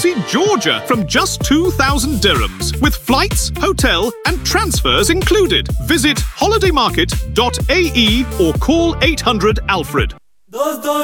see Georgia from just 2,000 dirhams with flights, hotel and transfers included. Visit holidaymarket.ae or call 800 Alfred.